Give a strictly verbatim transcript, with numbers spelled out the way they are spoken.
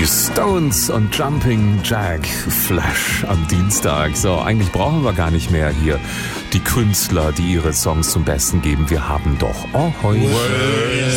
Stones und Jumping Jack Flash am Dienstag. So, eigentlich brauchen wir gar nicht mehr hier die Künstler, die ihre Songs zum Besten geben. Wir haben doch Ahoi.